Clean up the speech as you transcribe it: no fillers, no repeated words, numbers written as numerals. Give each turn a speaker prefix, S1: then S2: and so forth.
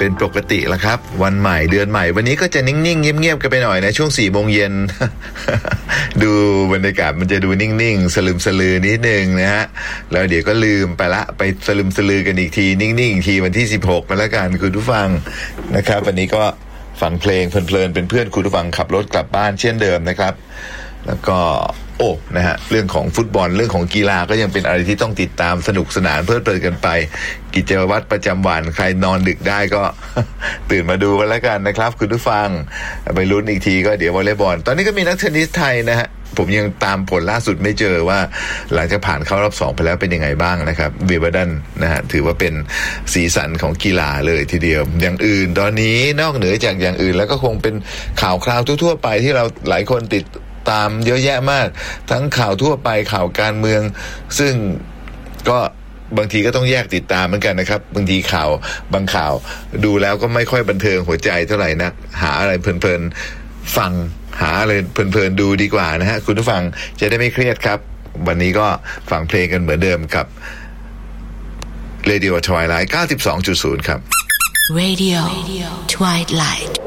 S1: เป็นปกติแล้วครับวันใหม่เดือนใหม่วันนี้ก็จะนิ่งๆเงียบๆกันไปหน่อยนะช่วง 4 โมงเย็น ดูบรรยากาศมันจะดูนิ่งๆสลึมสลือนิดนึงนะฮะแล้วเดี๋ยวก็ลืมไปละไปสลึมสลือกันอีกทีนิ่งๆอีกทีวันที่16กันแล้วกันคุณผู้ฟังนะครับวันนี้ก็ฟังเพลงเพลินๆเป็นเพื่อนคุณผู้ฟังขับรถกลับบ้านเช่นเดิมนะครับแล้วก็นะฮะเรื่องของฟุตบอลเรื่องของกีฬาก็ยังเป็นอะไรที่ต้องติดตามสนุกสนานเพลิดเพลินกันไปกิจวัตรประจำวันใครนอนดึกได้ก็ ตื่นมาดูกันแล้วกันนะครับคุณผู้ฟังไปลุ้นอีกทีก็เดี๋ยววอลเลย์บอลตอนนี้ก็มีนักเทนนิสไทยนะฮะผมยังตามผลล่าสุดไม่เจอว่าหลังจากผ่านเข้ารอบ2ไปแล้วเป็นยังไงบ้างนะครับวิมเบิลดันนะฮะถือว่าเป็นสีสันของกีฬาเลยทีเดียวอย่างอื่นตอนนี้นอกเหนือจากอย่างอื่นแล้วก็คงเป็นข่าวคราวทั่วๆไปที่เราหลายคนติดตามเยอะแยะมากทั้งข่าวทั่วไปข่าวการเมืองซึ่งก็บางทีก็ต้องแยกติดตามเหมือนกันนะครับบางทีข่าวบางข่าวดูแล้วก็ไม่ค่อยบันเทิงหัวใจเท่าไหร่นักหาอะไรเพลินๆฟังหาอะไรเพลินๆดูดีกว่านะฮะคุณผู้ฟังจะได้ไม่เครียดครับวันนี้ก็ฟังเพลงกันเหมือนเดิมกับ Radio Twilight 92.0 ครับ
S2: Radio Twilight